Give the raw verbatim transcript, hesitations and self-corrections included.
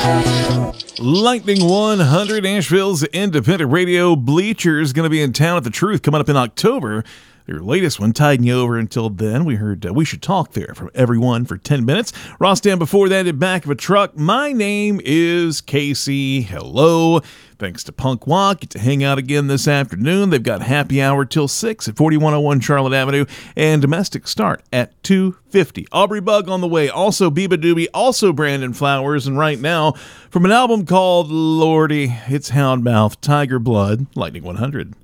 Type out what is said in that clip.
Lightning one hundred, Asheville's independent radio. Bleachers going to be in town at the Truth coming up in October. Their latest one, tiding you over until then. We heard uh, We Should Talk there from everyone for ten minutes. Ross Dan before that in Back of a Truck. My name is Casey. Hello. Thanks to Punk Walk. Get to hang out again this afternoon. They've got happy hour till six at forty-one oh one Charlotte Avenue and domestic start at two fifty. Aubrey Bug on the way. Also Biba Doobie. Also Brandon Flowers. And right now, from an album called Lordy, it's Houndmouth, Tiger Blood, Lightning one hundred.